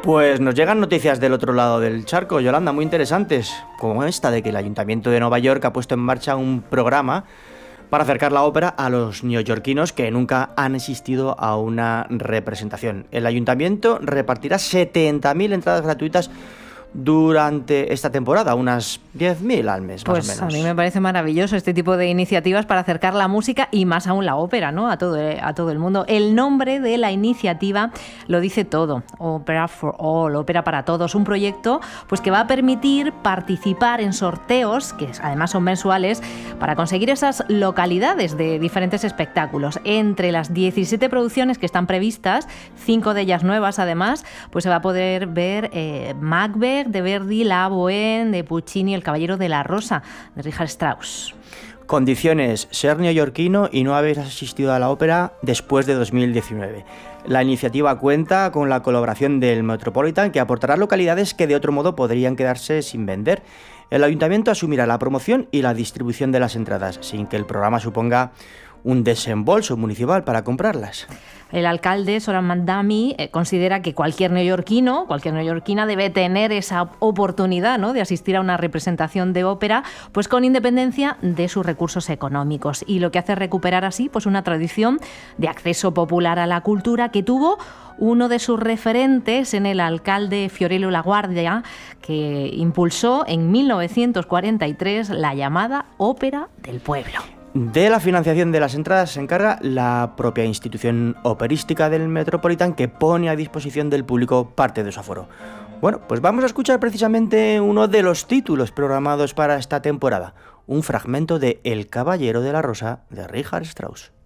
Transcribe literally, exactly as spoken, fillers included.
Pues nos llegan noticias del otro lado del charco, Yolanda, muy interesantes, como esta de que el Ayuntamiento de Nueva York ha puesto en marcha un programa para acercar la ópera a los neoyorquinos que nunca han asistido a una representación. El Ayuntamiento repartirá setenta mil entradas gratuitas durante esta temporada, unas diez mil al mes, pues más o menos. A mí me parece maravilloso este tipo de iniciativas para acercar la música y más aún la ópera, ¿no? A todo, a todo el mundo. El nombre de la iniciativa lo dice todo, Opera for All, ópera para todos, un proyecto pues que va a permitir participar en sorteos, que además son mensuales, para conseguir esas localidades de diferentes espectáculos. Entre las diecisiete producciones que están previstas, cinco de ellas nuevas además, pues se va a poder ver eh, Macbeth de Verdi, La Bohème de Puccini, El Caballero de la Rosa de Richard Strauss. Condiciones: ser neoyorquino y no haber asistido a la ópera después de dos mil diecinueve. La iniciativa cuenta con la colaboración del Metropolitan, que aportará localidades que de otro modo podrían quedarse sin vender. El ayuntamiento asumirá la promoción y la distribución de las entradas, sin que el programa suponga un desembolso municipal para comprarlas. El alcalde, Zoran Mandami, eh, considera que cualquier neoyorquino, cualquier neoyorquina debe tener esa oportunidad, ¿no?, de asistir a una representación de ópera, pues con independencia de sus recursos económicos. Y lo que hace es recuperar así pues una tradición de acceso popular a la cultura que tuvo uno de sus referentes en el alcalde Fiorello Laguardia, que impulsó en mil novecientos cuarenta y tres la llamada Ópera del Pueblo. De la financiación de las entradas se encarga la propia institución operística del Metropolitan, que pone a disposición del público parte de su aforo. Bueno, pues vamos a escuchar precisamente uno de los títulos programados para esta temporada, un fragmento de El Caballero de la Rosa de Richard Strauss.